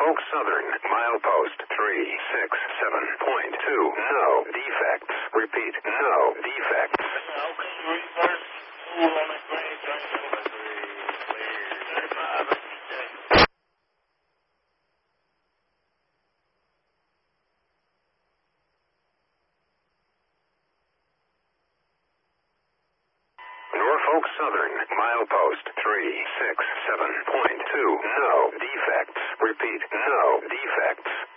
Norfolk Southern, milepost 367.2. No defects. Repeat, no defects. Norfolk Southern, milepost 367.2. No defects. Repeat, no defects.